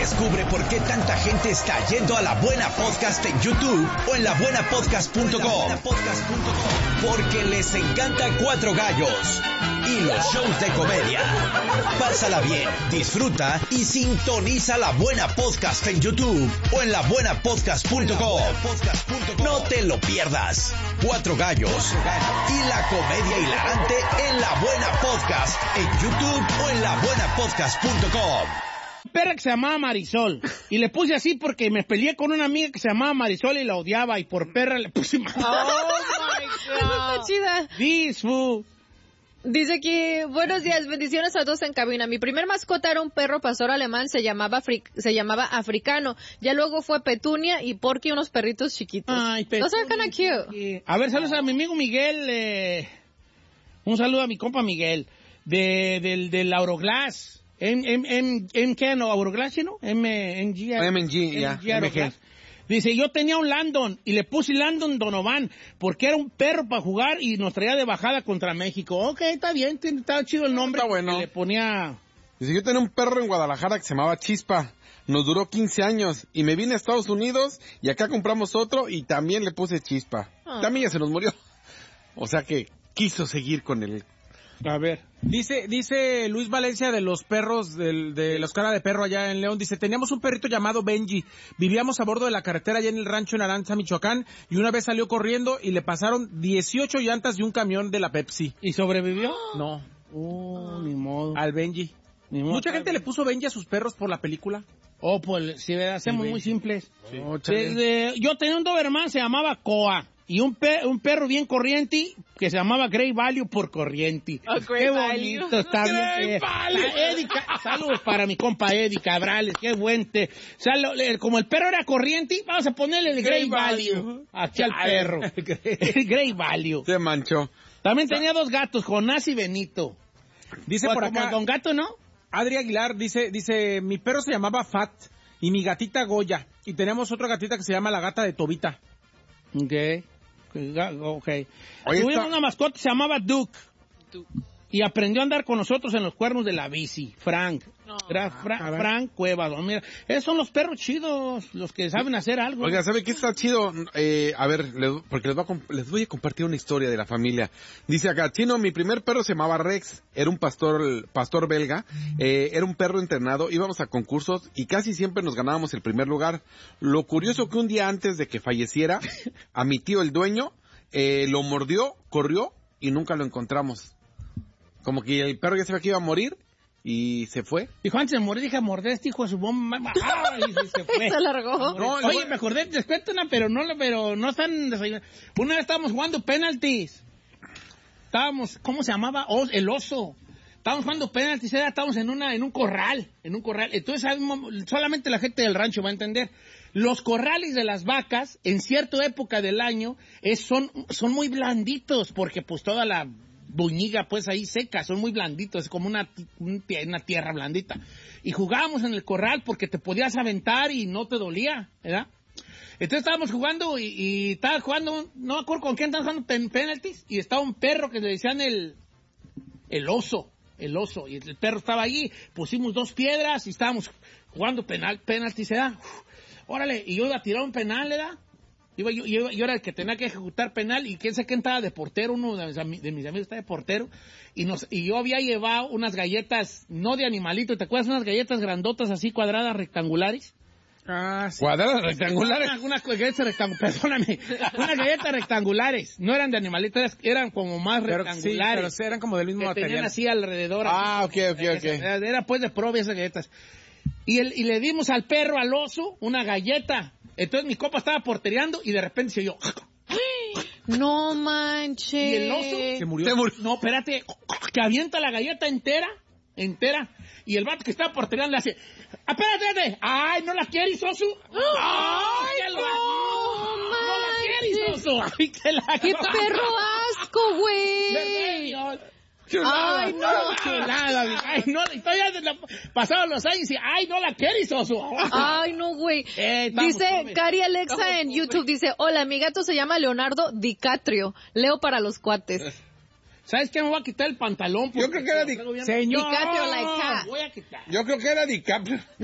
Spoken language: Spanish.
Descubre por qué tanta gente está yendo a La Buena Podcast en YouTube o en labuenapodcast.com. Porque les encanta Cuatro Gallos y los shows de comedia. Pásala bien, disfruta y sintoniza La Buena Podcast en YouTube o en labuenapodcast.com. No te lo pierdas. Cuatro Gallos y la comedia hilarante en La Buena Podcast en YouTube o en labuenapodcast.com. Perra que se llamaba Marisol y le puse así porque me peleé con una amiga que se llamaba Marisol y la odiaba y por perra le puse Marisol. Oh my God. Está chida. Disfu. Dice aquí, buenos días, bendiciones a todos en cabina. Mi primer mascota era un perro pastor alemán, se llamaba Africano. Ya luego fue Petunia y Porky, unos perritos chiquitos. Ay, Petunia. Those are kind of cute. A ver, saludos a mi amigo Miguel. Un saludo a mi compa Miguel del Auroglass. ¿Qué no? ¿Auroglass, no? MNG, ya. Auroglass. Dice, yo tenía un Landon y le puse Landon Donovan porque era un perro para jugar y nos traía de bajada contra México. Ok, está bien, estaba chido el nombre. Está bueno. Le ponía... Dice, yo tenía un perro en Guadalajara que se llamaba Chispa. Nos duró 15 años y me vine a Estados Unidos y acá compramos otro y también le puse Chispa. También ya se nos murió. O sea que quiso seguir con el... A ver. Dice Luis Valencia de los perros, de la escuela de perro allá en León, dice, teníamos un perrito llamado Benji, vivíamos a bordo de la carretera allá en el rancho en Aranza, Michoacán, y una vez salió corriendo y le pasaron 18 llantas de un camión de la Pepsi. ¿Y sobrevivió? No. Ni modo. Al Benji. Ni modo. Mucha gente le puso Benji a sus perros por la película. Oh, pues, si hacemos muy simples. Sí. Yo tenía un Doberman, se llamaba Coa. Y un perro bien corriente que se llamaba Grey Value por corriente. Oh, qué bonito Value. está bien. Saludos para mi compa Eddie Cabrales, qué buen como el perro era corriente, vamos a ponerle el Grey Value aquí al perro. El Grey Value. Se manchó. También tenía dos gatos, Jonás y Benito. Dice por acá, Don Gato, ¿no? Adri Aguilar dice, mi perro se llamaba Fat y mi gatita Goya. Y tenemos otra gatita que se llama la gata de Tobita. Okay. Tuvimos una mascota que se llamaba Duke. Y aprendió a andar con nosotros en los cuernos de la bici. Frank. Era Frank Cuevas. Mira, esos son los perros chidos, los que saben hacer algo. Oiga, ¿sabe qué está chido? A ver, porque les voy a compartir una historia de la familia. Dice acá, Chino, mi primer perro se llamaba Rex. Era un pastor belga. Era un perro entrenado. Íbamos a concursos y casi siempre nos ganábamos el primer lugar. Lo curioso que un día antes de que falleciera, a mi tío, el dueño, lo mordió, corrió y nunca lo encontramos. Como que el perro ya sabía que iba a morir y se fue. Dijo, antes de morir, dije, morder este hijo de su bomba. Y se fue. Se largó. Oye, me acordé, desperté una, pero no están desayunando. Una vez estábamos jugando penalties. ¿Cómo se llamaba? El oso. Estábamos jugando penalties, estábamos en un corral. Entonces, solamente la gente del rancho va a entender. Los corrales de las vacas, en cierta época del año, son muy blanditos, porque pues toda la buñiga pues ahí seca, son muy blanditos, es como una tierra blandita. Y jugábamos en el corral porque te podías aventar y no te dolía, ¿verdad? Entonces estábamos jugando y estaba jugando, no me acuerdo con quién estábamos jugando penalties, y estaba un perro que le decían el oso, y el perro estaba allí, pusimos 2 piedras y estábamos jugando penalties, ¿verdad? Órale, y yo iba a tirar un penal, ¿verdad? Yo era el que tenía que ejecutar penal y quién sabe quién estaba de portero, uno de mis amigos estaba de portero y yo había llevado unas galletas, no de animalito, ¿te acuerdas? Unas galletas grandotas así cuadradas rectangulares. Ah, sí. ¿Cuadradas rectangulares? Unas galletas rectangulares, unas galletas rectangulares, no eran de animalitos, eran como más rectangulares. Sí, pero eran como del mismo material. Tenían así alrededor. Ah, ok. Era pues de probia esas galletas. Y le dimos al perro, al oso, una galleta. Entonces mi copa estaba portereando y de repente se oyó. No manches. Y el oso se murió. No, espérate, que avienta la galleta entera. Y el vato que estaba portereando le hace, espérate. Ay, ¿no la quieres, oso? Ay, no la quieres, oso. Ay, ¡Qué perro asco, güey! Chulada, ay, no. Chulada, ay, no, todavía pasaron los años y, ay, no la quieres, oso. Ay, no, güey. Dice Cari Alexa en YouTube, dice, hola, mi gato se llama Leonardo DiCaprio. Leo para los cuates. ¿Sabes qué? Me voy a quitar el pantalón. Yo creo que era DiCaprio, like that. Voy a quitar. Yo creo que era DiCaprio.